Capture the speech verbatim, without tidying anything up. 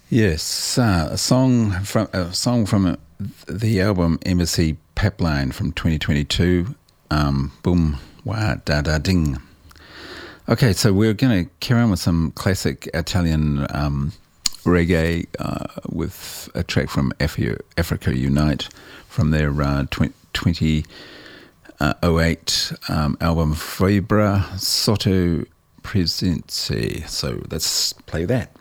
Yes, uh, a song from a song from uh, the album Embassy Pipeline from twenty twenty-two. Um, boom, wah, da da ding. Okay, so we're going to carry on with some classic Italian um, reggae uh, with a track from Afri- Africa Unite from their uh, twenty oh eight um, album Fibra Sotto Presente. So let's play that.